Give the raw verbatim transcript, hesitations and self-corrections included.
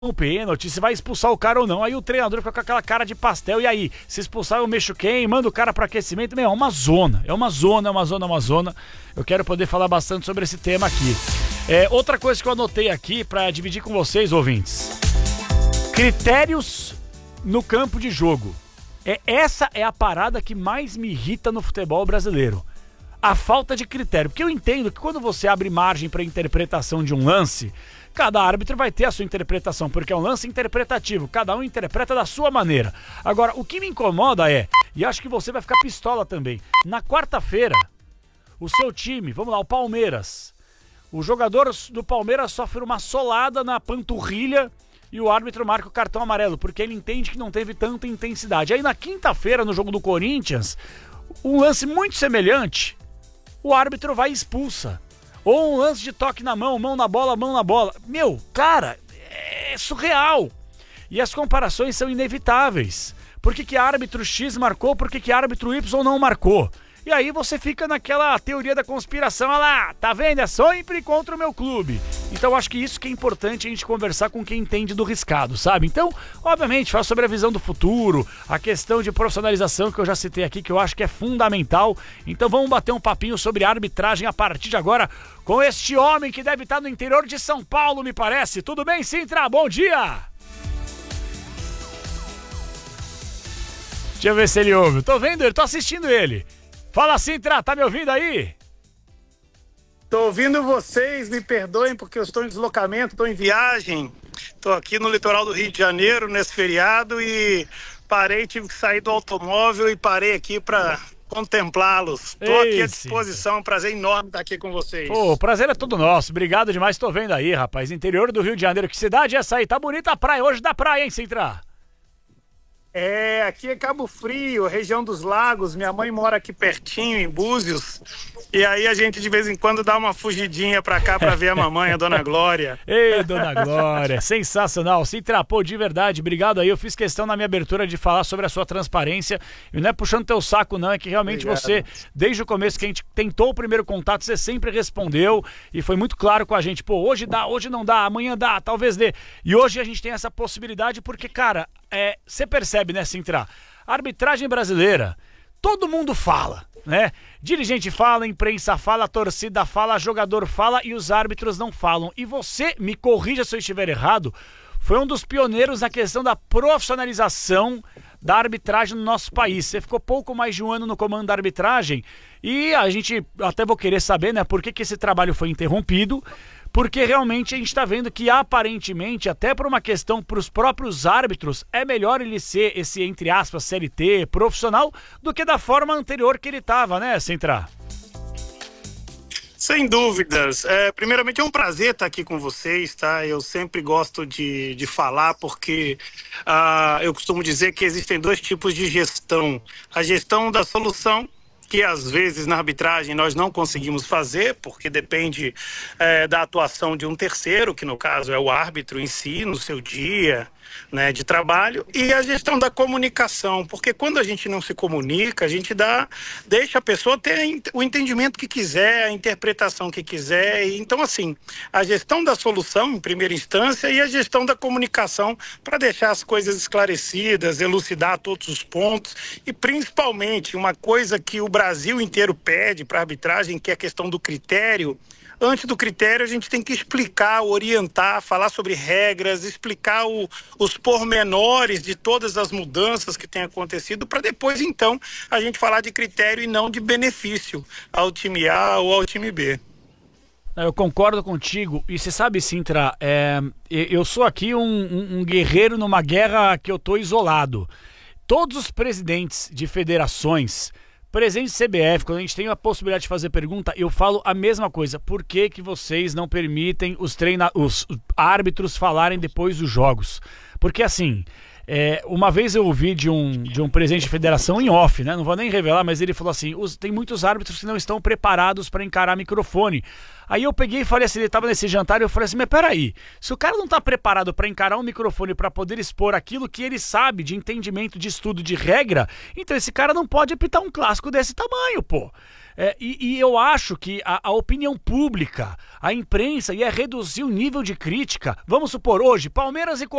o pênalti, se vai expulsar o cara ou não. Aí o treinador fica com aquela cara de pastel. E aí, se expulsar eu mexo quem? Manda o cara para aquecimento. Meu, é uma zona, é uma zona, é uma zona, é uma zona. Eu quero poder falar bastante sobre esse tema aqui. É, outra coisa que eu anotei aqui para dividir com vocês, ouvintes. Critérios no campo de jogo. É, essa é a parada que mais me irrita no futebol brasileiro. A falta de critério. Porque eu entendo que quando você abre margem para interpretação de um lance, cada árbitro vai ter a sua interpretação, porque é um lance interpretativo, cada um interpreta da sua maneira. Agora, o que me incomoda é, e acho que você vai ficar pistola também, na quarta-feira, o seu time, vamos lá, o Palmeiras, o jogador do Palmeiras sofre uma solada na panturrilha e o árbitro marca o cartão amarelo, porque ele entende que não teve tanta intensidade. Aí na quinta-feira, no jogo do Corinthians, um lance muito semelhante, o árbitro vai e expulsa. Ou um lance de toque na mão, mão na bola, mão na bola. Meu, cara, é surreal. E as comparações são inevitáveis. Por que que árbitro X marcou, por que que árbitro Y não marcou? E aí você fica naquela teoria da conspiração, olha lá, tá vendo? É sempre contra o meu clube. Então acho que isso que é importante a gente conversar com quem entende do riscado, sabe? Então, obviamente, fala sobre a visão do futuro, a questão de profissionalização que eu já citei aqui, que eu acho que é fundamental. Então vamos bater um papinho sobre arbitragem a partir de agora com este homem que deve estar no interior de São Paulo, me parece. Tudo bem, Sintra? Bom dia! Deixa eu ver se ele ouve. Tô vendo ele, tô assistindo ele. Fala, Sintra, tá me ouvindo aí? Tô ouvindo vocês, me perdoem porque eu estou em deslocamento, estou em viagem. Tô aqui no litoral do Rio de Janeiro, nesse feriado, e parei, tive que sair do automóvel e parei aqui para contemplá-los. Tô Ei, aqui à disposição, um prazer enorme estar aqui com vocês. Pô, o prazer é todo nosso, obrigado demais, tô vendo aí, rapaz, interior do Rio de Janeiro, que cidade é essa aí? Tá bonita a praia hoje da praia, hein, Sintra? É, aqui é Cabo Frio, região dos lagos. Minha mãe mora aqui pertinho, em Búzios. E aí a gente de vez em quando dá uma fugidinha pra cá pra ver a mamãe, a Dona Glória. Ei, Dona Glória, sensacional. Se trapou de verdade, obrigado aí. Eu fiz questão na minha abertura de falar sobre a sua transparência. E não é puxando teu saco não, é que realmente obrigado. Você, desde o começo que a gente tentou o primeiro contato, você sempre respondeu e foi muito claro com a gente. Pô, hoje dá, hoje não dá, amanhã dá, talvez dê. E hoje a gente tem essa possibilidade porque, cara, é, você percebe, né, Sintra? Arbitragem brasileira, todo mundo fala, né? Dirigente fala, imprensa fala, torcida fala, jogador fala e os árbitros não falam. E você, me corrija se eu estiver errado, foi um dos pioneiros na questão da profissionalização da arbitragem no nosso país. Você ficou pouco mais de um ano no comando da arbitragem e a gente até vou querer saber, né, por que que esse trabalho foi interrompido. Porque realmente a gente está vendo que aparentemente, até por uma questão para os próprios árbitros, é melhor ele ser esse, entre aspas, C L T, profissional, do que da forma anterior que ele estava, né, Sintra? Sem dúvidas. É, primeiramente é um prazer estar aqui com vocês, tá? Eu sempre gosto de, de falar porque uh, eu costumo dizer que existem dois tipos de gestão. A gestão da solução, que às vezes na arbitragem nós não conseguimos fazer, porque depende é, da atuação de um terceiro, que no caso é o árbitro em si, no seu dia, né, de trabalho, e a gestão da comunicação, porque quando a gente não se comunica, a gente dá, deixa a pessoa ter o entendimento que quiser, a interpretação que quiser. Então, assim, a gestão da solução em primeira instância e a gestão da comunicação para deixar as coisas esclarecidas, elucidar todos os pontos e principalmente uma coisa que o Brasil inteiro pede para a arbitragem, que é a questão do critério. Antes do critério, a gente tem que explicar, orientar, falar sobre regras, explicar o, os pormenores de todas as mudanças que têm acontecido, para depois, então, a gente falar de critério e não de benefício ao time A ou ao time B. Eu concordo contigo. E você sabe, Sintra, é, eu sou aqui um, um, um guerreiro numa guerra que eu tô isolado. Todos os presidentes de federações, presidente do C B F, quando a gente tem a possibilidade de fazer pergunta, eu falo a mesma coisa. Por que que vocês não permitem os, treina... os árbitros falarem depois dos jogos? Porque assim, É, uma vez eu ouvi de um, de um presidente de federação em off, né? Não vou nem revelar, mas ele falou assim: os, tem muitos árbitros que não estão preparados para encarar microfone. Aí eu peguei e falei assim, ele estava nesse jantar e eu falei assim, mas peraí, se o cara não está preparado para encarar um microfone para poder expor aquilo que ele sabe de entendimento, de estudo, de regra, então esse cara não pode apitar um clássico desse tamanho, pô. É, e, e eu acho que a, a opinião pública, a imprensa ia reduzir o nível de crítica. Vamos supor, hoje, Palmeiras e